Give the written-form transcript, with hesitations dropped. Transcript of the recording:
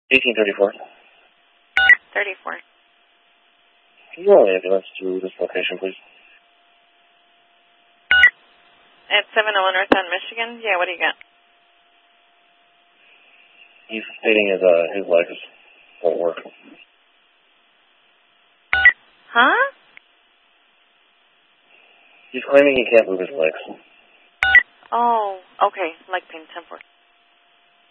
1834. 34. Can you roll an ambulance to this location, please? At 70 North on Michigan? Yeah, what do you got? He's stating his legs won't work. Huh? He's claiming he can't move his legs. Oh, okay. Leg pain, 10-4.